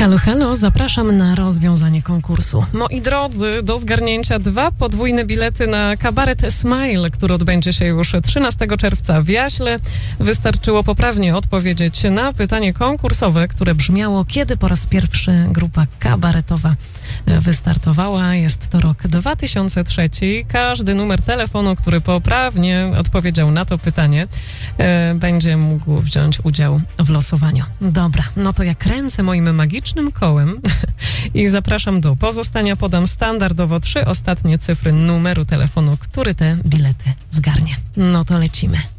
Halo, halo, zapraszam na rozwiązanie konkursu. Moi drodzy, do zgarnięcia 2 podwójne bilety na kabaret Smile, który odbędzie się już 13 czerwca w Jaśle. Wystarczyło poprawnie odpowiedzieć na pytanie konkursowe, które brzmiało: kiedy po raz pierwszy grupa kabaretowa wystartowała? Jest to rok 2003. Każdy numer telefonu, który poprawnie odpowiedział na to pytanie, będzie mógł wziąć udział w losowaniu. Dobra, no to ja kręcę moim magicznym kołem i zapraszam do pozostania. Podam standardowo 3 ostatnie cyfry numeru telefonu, który te bilety zgarnie. No to lecimy.